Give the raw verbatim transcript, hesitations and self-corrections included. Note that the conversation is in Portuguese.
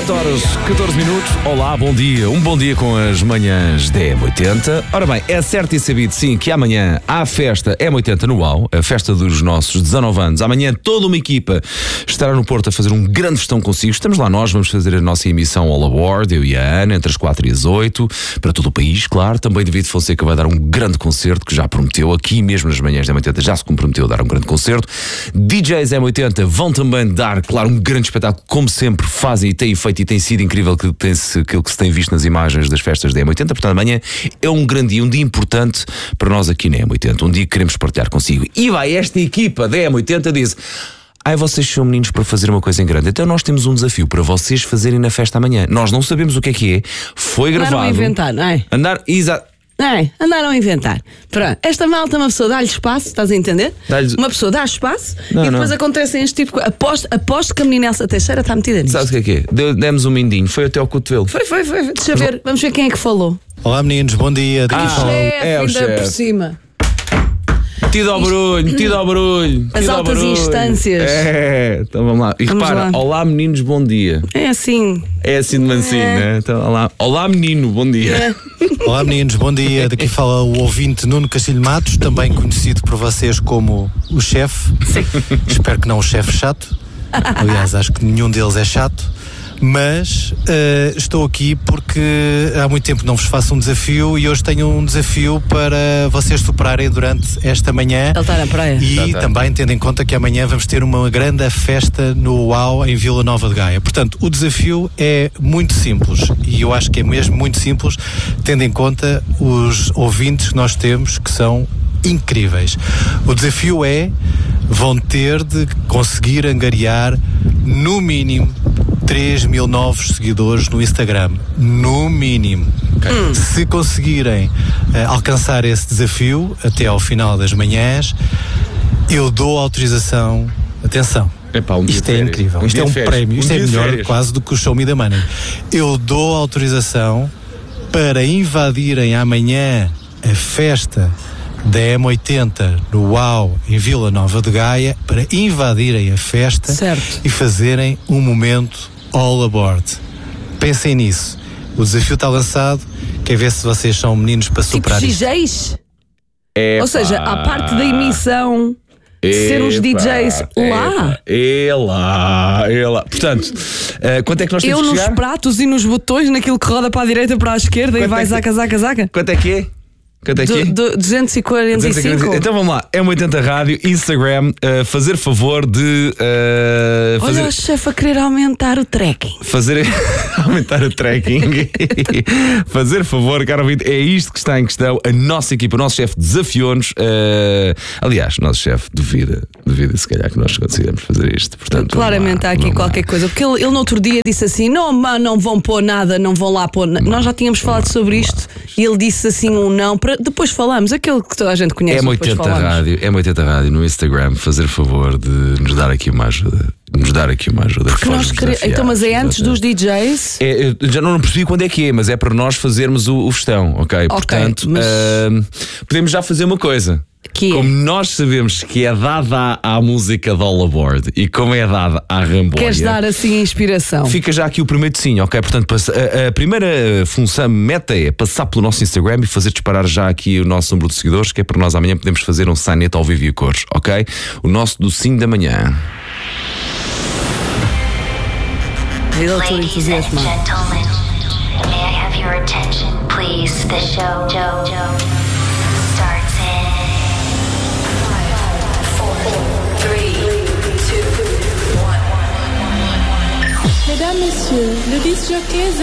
dezoito horas, catorze minutos. Olá, bom dia. Um bom dia com as manhãs da M oitenta. Ora bem, é certo e sabido, sim, que amanhã há festa M oitenta no UAU, a festa dos nossos dezanove anos. Amanhã toda uma equipa estará no Porto a fazer um grande festão consigo. Estamos lá nós, vamos fazer a nossa emissão All Aboard, eu e a Ana, entre as quatro e as oito, para todo o país, claro. Também David Fonseca vai dar um grande concerto, que já prometeu aqui mesmo nas manhãs da M oitenta, já se comprometeu a dar um grande concerto. D Js M oitenta vão também dar, claro, um grande espetáculo, como sempre fazem e têm feito, e tem sido incrível que tem-se, aquilo que se tem visto nas imagens das festas da M oitenta. Portanto, amanhã é um grande dia, um dia importante para nós aqui na M oitenta, um dia que queremos partilhar consigo. E vai, esta equipa da M oitenta diz: ai, vocês são meninos para fazer uma coisa em grande, então nós temos um desafio para vocês fazerem na festa amanhã. Nós não sabemos o que é que é, foi gravado. Andaram a inventar, não é? Andar, exato. É, andaram a inventar. Pronto, esta malta, uma pessoa dá-lhe espaço, estás a entender? Dá-lhes- Uma pessoa dá espaço Não, e depois não. acontecem este tipo de coisa. Aposto, aposto que a menina Elsa Teixeira está metida nisto. Sabes o que é que é? Deu- Demos um mindinho, foi até ao cotovelo. Foi, foi, foi. Deixa eu ver, vamos ver quem é que falou. Olá meninos, bom dia. Daqui Ah, fala- Chefe, é o ainda chefe. por cima. Metido ao barulho, metido ao barulho. As metido ao altas barulho. instâncias. É, então vamos lá. E Vamos repara, lá. olá meninos, bom dia. É assim. É assim de mansinho, É. né? Então, olá. Olá menino, bom dia. É. Olá meninos, bom dia. Daqui fala o ouvinte Nuno Castilho Matos, também conhecido por vocês como o chefe. Espero que não o chefe chato. Aliás, acho que nenhum deles é chato. Mas eh, estou aqui porque há muito tempo não vos faço um desafio e hoje tenho um desafio para vocês superarem durante esta manhã. Ele está na praia. E Já está. também tendo em conta que amanhã vamos ter uma grande festa no UAU em Vila Nova de Gaia. Portanto, o desafio é muito simples e eu acho que é mesmo muito simples, tendo em conta os ouvintes que nós temos, que são incríveis. O desafio é: vão ter de conseguir angariar no mínimo três mil novos seguidores no Instagram. No mínimo. Se conseguirem eh, alcançar esse desafio até ao final das manhãs, eu dou autorização. Atenção. Epá, um dia Isto de é férias. incrível. Um Isto dia é de um férias. prémio. Um Isto é dia de melhor férias. quase do que o Show Me the Money. Eu dou autorização para invadirem amanhã a festa da M oitenta no UAU em Vila Nova de Gaia, para invadirem a festa Certo. e fazerem um momento all aboard. Pensem nisso. O desafio está lançado. Quer ver se vocês são meninos para Tipo superar D isto. Js. Epá. Ou seja, a parte da emissão de ser uns D Js lá. É lá, é lá. Portanto, eh, quanto é que nós temos Eu que nos chegar? pratos e nos botões, naquilo que roda para a direita, para a esquerda, e Quanto vai é que- zaca, zaca, zaca. Quanto é que é? Quanto é que é? Du- du- duzentos e quarenta e cinco. Então vamos lá, M oitenta Rádio, Instagram, uh, fazer favor de uh, fazer, Olha o chefe a querer aumentar o trekking. fazer aumentar o tracking. Fazer favor, caro ouvinte, é isto que está em questão. A nossa equipa, o nosso chefe desafiou-nos. Uh, aliás, o nosso chefe duvida, duvida se calhar que nós conseguiremos fazer isto. Portanto, Claramente vamos lá, há aqui vamos lá. qualquer coisa. Porque ele, ele no outro dia disse assim: não, mas não vão pôr nada, não vão lá pôr nada. Nós já tínhamos falado sobre isto e ele disse assim um não. Para, depois falamos, aquele que toda a gente conhece. M depois oitenta falamos. Rádio, M oitenta Rádio no Instagram, fazer favor de nos dar aqui uma ajuda. Nos dar aqui uma ajuda. Porque nós Fomos quere- Então, mas é antes dos desafiados. D Js. É, eu já não percebi quando é que é, mas é para nós fazermos o, o festão, ok? Portanto, mas- ahm, podemos já fazer uma coisa. Que é? Como nós sabemos que é dada à, à música do All Aboard e como é dada à Ramboia, Queres dar assim inspiração? fica já aqui o primeiro sim, ok? Portanto, passa- a, a primeira função, meta é passar pelo nosso Instagram e fazer disparar já aqui o nosso número de seguidores, que é para nós amanhã podermos fazer um sainete ao vivo e a cores, ok? O nosso docinho da manhã. Ele todo Ladies and entusiasmado. gentlemen, may I have your attention, please? The show, Joe, Joe, starts in five, four, three, two, one. Mesdames, Messieurs, le disc jockey